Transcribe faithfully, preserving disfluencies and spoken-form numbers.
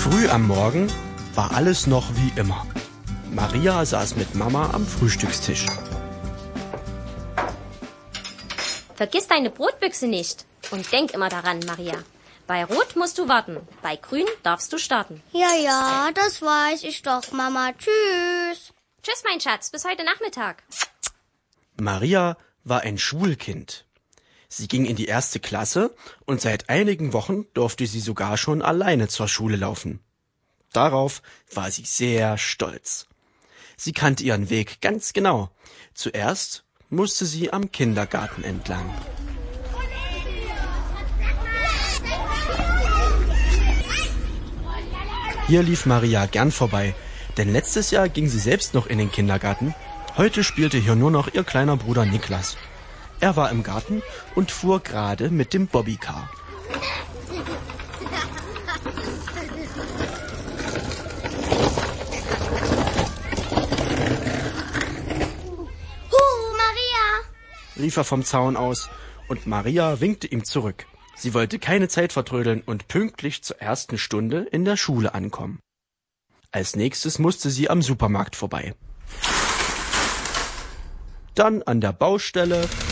Früh am Morgen war alles noch wie immer. Maria saß mit Mama am Frühstückstisch. Vergiss deine Brotbüchse nicht. Und denk immer daran, Maria. Bei Rot musst du warten, bei Grün darfst du starten. Ja, ja, das weiß ich doch, Mama. Tschüss. Tschüss, mein Schatz, bis heute Nachmittag. Maria war ein Schulkind. Sie ging in die erste Klasse und seit einigen Wochen durfte sie sogar schon alleine zur Schule laufen. Darauf war sie sehr stolz. Sie kannte ihren Weg ganz genau. Zuerst musste sie am Kindergarten entlang. Hier lief Maria gern vorbei, denn letztes Jahr ging sie selbst noch in den Kindergarten. Heute spielte hier nur noch ihr kleiner Bruder Niklas. Er war im Garten und fuhr gerade mit dem Bobbycar. Huhu, Maria! Rief er vom Zaun aus, und Maria winkte ihm zurück. Sie wollte keine Zeit vertrödeln und pünktlich zur ersten Stunde in der Schule ankommen. Als nächstes musste sie am Supermarkt vorbei. Dann an der Baustelle